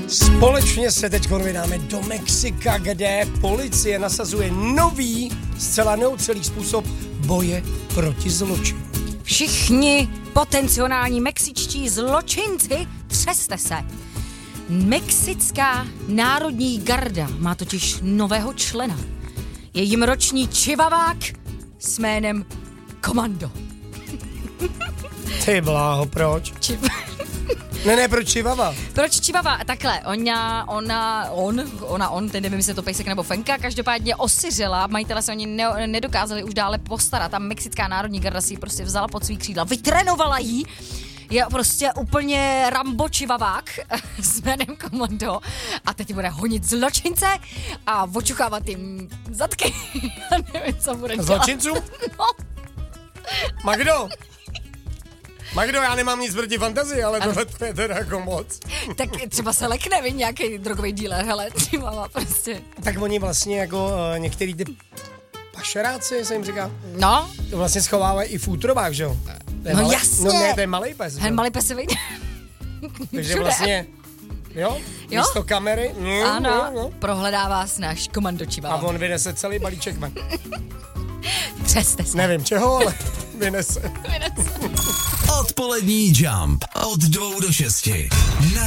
Společně se teď vydáme do Mexika, kde policie nasazuje nový, zcela neotřelý způsob boje proti zločinu. Všichni potenciální mexičtí zločinci, třeste se. Mexická národní garda má totiž nového člena. Je jim roční čivavák s jménem Komando. Ty bláho, proč? Ne, proč čivava? Proč čivava? Takhle, on, teď nevím, jestli je to pejsek nebo fenka, každopádně osiřela, majitele se oni nedokázali už dále postarat a Mexická národní garda si ji prostě vzala pod svý křídla, vytrénovala jí, je prostě úplně Rambo čivavák s jménem Komando a teď bude honit zločince a očuchávat jim zadky. Já nevím, co bude dělat. Zločincům? No. Magdo, já nemám nic proti fantazii, ale tohle je teda jako moc. Tak třeba se lekne, vy nějaký drogový dealer, hele, čivava prostě. Tak oni vlastně jako některý ty pašeráci, se jim říká. No. To vlastně schovávají i v útrobách, že jo? No jasně. No ne, to je malej pes. Hen malý pes se vyjde. Takže vlastně, jo? Místo kamery. Ano, prohledá vás náš Komando čivava. A on vynese celý balíček ven. Třeste se. Nevím čeho, ale vynese. Odpolední Jump od 2 do 6. Na